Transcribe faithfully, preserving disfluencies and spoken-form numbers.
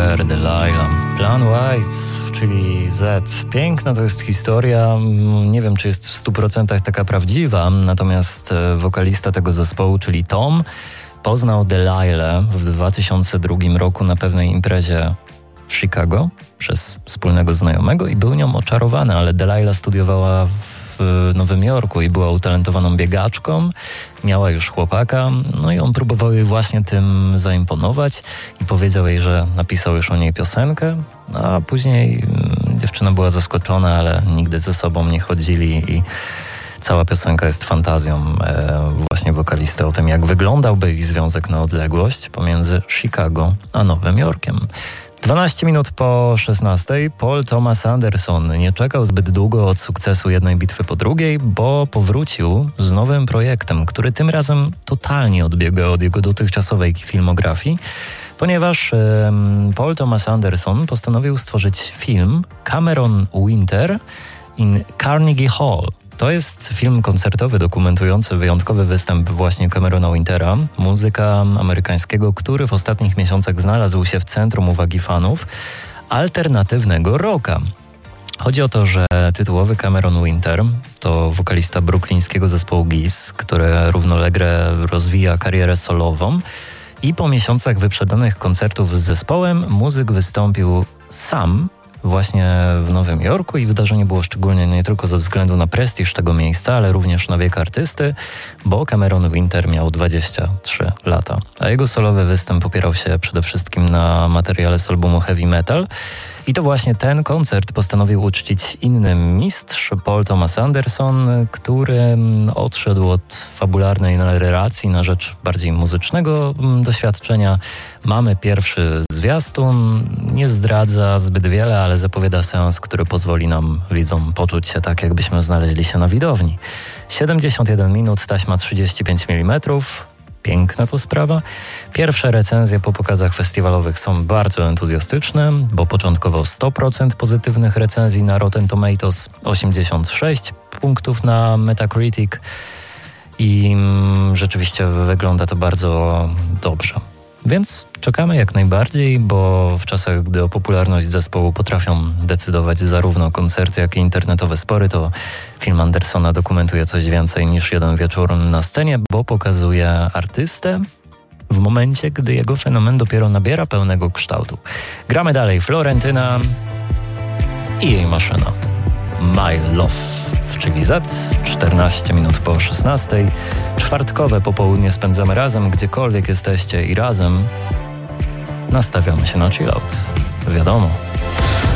Fire, Delilah, Plan Whites, czyli Z. Piękna to jest historia, nie wiem czy jest w stu procentach taka prawdziwa, natomiast wokalista tego zespołu, czyli Tom, poznał Delilah w dwa tysiące drugim roku na pewnej imprezie w Chicago przez wspólnego znajomego i był nią oczarowany, ale Delilah studiowała w Nowym Jorku i była utalentowaną biegaczką, miała już chłopaka, no i on próbował jej właśnie tym zaimponować i powiedział jej, że napisał już o niej piosenkę, a później dziewczyna była zaskoczona, ale nigdy ze sobą nie chodzili i cała piosenka jest fantazją e, właśnie wokalisty o tym, jak wyglądałby ich związek na odległość pomiędzy Chicago a Nowym Jorkiem. dwanaście minut po szesnastej Paul Thomas Anderson nie czekał zbyt długo od sukcesu jednej bitwy po drugiej, bo powrócił z nowym projektem, który tym razem totalnie odbiega od jego dotychczasowej filmografii, ponieważ um, Paul Thomas Anderson postanowił stworzyć film Cameron Winter in Carnegie Hall. To jest film koncertowy dokumentujący wyjątkowy występ właśnie Camerona Wintera, muzyka amerykańskiego, który w ostatnich miesiącach znalazł się w centrum uwagi fanów alternatywnego rocka. Chodzi o to, że tytułowy Cameron Winter to wokalista bruklińskiego zespołu Gees, który równolegle rozwija karierę solową i po miesiącach wyprzedanych koncertów z zespołem muzyk wystąpił sam właśnie w Nowym Jorku i wydarzenie było szczególnie nie tylko ze względu na prestiż tego miejsca, ale również na wiek artysty, bo Cameron Winter miał dwadzieścia trzy lata, a jego solowy występ opierał się przede wszystkim na materiale z albumu Heavy Metal i to właśnie ten koncert postanowił uczcić inny mistrz, Paul Thomas Anderson, który odszedł od fabularnej narracji na rzecz bardziej muzycznego doświadczenia. Mamy pierwszy zwiastun, nie zdradza zbyt wiele, ale zapowiada seans, który pozwoli nam, widzom, poczuć się tak, jakbyśmy znaleźli się na widowni. siedemdziesiąt jeden minut, taśma trzydzieści pięć milimetrów. Piękna to sprawa. Pierwsze recenzje po pokazach festiwalowych są bardzo entuzjastyczne, bo początkowo sto procent pozytywnych recenzji na Rotten Tomatoes, osiemdziesiąt sześć punktów na Metacritic i mm, rzeczywiście wygląda to bardzo dobrze. Więc czekamy jak najbardziej, bo w czasach, gdy o popularność zespołu potrafią decydować zarówno koncerty, jak i internetowe spory, to film Andersona dokumentuje coś więcej niż jeden wieczór na scenie, bo pokazuje artystę w momencie, gdy jego fenomen dopiero nabiera pełnego kształtu. Gramy dalej. Florentyna i jej maszyna. My Love, czyli Z, czternaście minut po szesnastej. Czwartkowe popołudnie spędzamy razem, gdziekolwiek jesteście i razem nastawiamy się na chillout. Wiadomo.